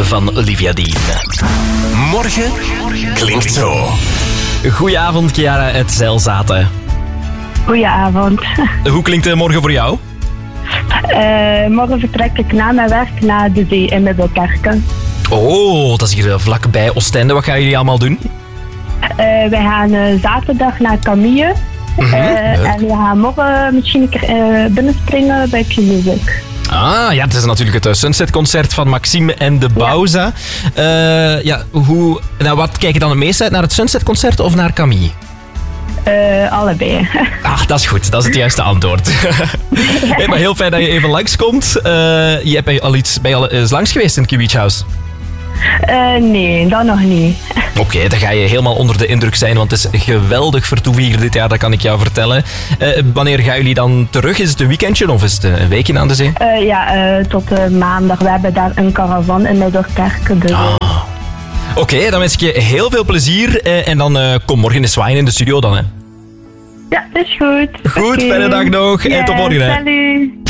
van Olivia Dean. Morgen klinkt zo. Goedenavond, Chiara uit Zelzaten. Goedenavond. Hoe klinkt het morgen voor jou? Morgen vertrek ik na mijn werk naar de zee in Middelkerken. Oh, dat is hier vlakbij Oostende. Wat gaan jullie allemaal doen? Wij gaan zaterdag naar Camille. En we gaan morgen misschien een keer binnenspringen bij Q-Music. Ah, ja, het is natuurlijk het Sunset-concert van Maxime en de Bauza. Wat kijk je dan het meest uit? Naar het Sunset-concert of naar Camille? Allebei. Ah, dat is goed. Dat is het juiste antwoord. Hey, maar heel fijn dat je even langskomt. Je ben je al eens langs geweest in het Q-Beach House? Nee, dat nog niet. Oké, dan ga je helemaal onder de indruk zijn, want het is geweldig vertoef hier dit jaar, dat kan ik jou vertellen. Wanneer gaan jullie dan terug? Is het een weekendje of is het een weekje aan de zee? Tot maandag. We hebben daar een caravan in Middelkerken. Dus Oké, dan wens ik je heel veel plezier en dan kom morgen eens zwaaien in de studio dan. Hè. Ja, dat is goed. Goed, fijne dag nog en tot morgen. Hè. Salut.